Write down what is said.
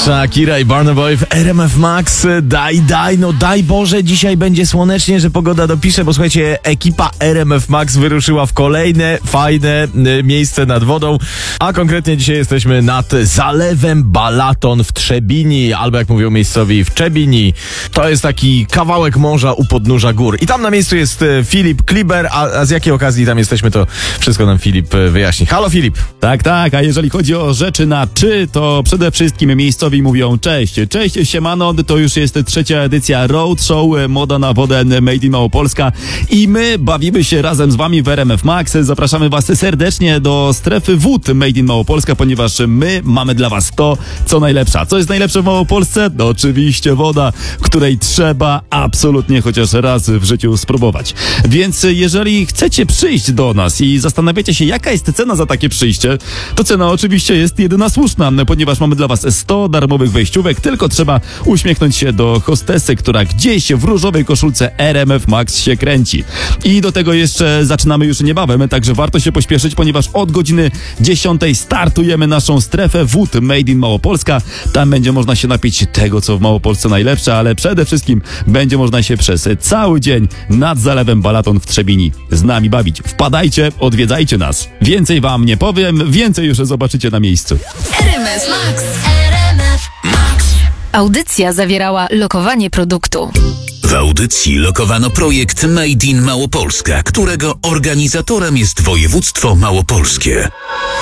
Shakira i Burna Boy w RMF Max. Daj Boże, dzisiaj będzie słonecznie, że pogoda dopisze, bo słuchajcie, ekipa RMF Max wyruszyła w kolejne fajne miejsce nad wodą, a konkretnie dzisiaj jesteśmy nad Zalewem Balaton w Trzebini, albo jak mówią miejscowi, w Czebini. To jest taki kawałek morza u podnóża gór. I tam na miejscu jest Filip Kliber, a z jakiej okazji tam jesteśmy, to wszystko nam Filip wyjaśni. Halo Filip. Tak, a jeżeli chodzi o rzeczy na czy, to przede wszystkim miejscowi mówią cześć, siemano, to już jest trzecia edycja Road Show Moda na wodę Made in Małopolska i my bawimy się razem z wami w RMF Max. Zapraszamy was serdecznie do strefy wód Made in Małopolska, ponieważ my mamy dla was to, co najlepsze. A co jest najlepsze w Małopolsce? No, oczywiście woda, której trzeba absolutnie chociaż raz w życiu spróbować. Więc jeżeli chcecie przyjść do nas i zastanawiacie się, jaka jest cena za takie przyjście, to cena oczywiście jest jedyna słuszna, ponieważ mamy dla was 100 darmowych wejściówek, tylko trzeba uśmiechnąć się do hostessy, która gdzieś w różowej koszulce RMF Max się kręci. I do tego jeszcze zaczynamy już niebawem, także warto się pośpieszyć, ponieważ od godziny 10 startujemy naszą strefę wód Made in Małopolska. Tam będzie można się napić tego, co w Małopolsce najlepsze, ale przede wszystkim będzie można się przez cały dzień nad Zalewem Balaton w Trzebini z nami bawić. Wpadajcie, odwiedzajcie nas. Więcej wam nie powiem, więcej już zobaczycie na miejscu. RMF Max. Audycja zawierała lokowanie produktu. W audycji lokowano projekt Made in Małopolska, którego organizatorem jest województwo małopolskie.